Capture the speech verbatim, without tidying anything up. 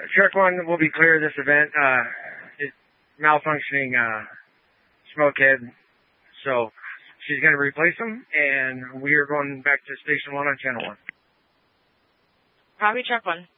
Truck one will be clear of this event. Uh, it's malfunctioning uh, smoke head, so she's going to replace them, and we are going back to station one on channel one. Copy, truck one.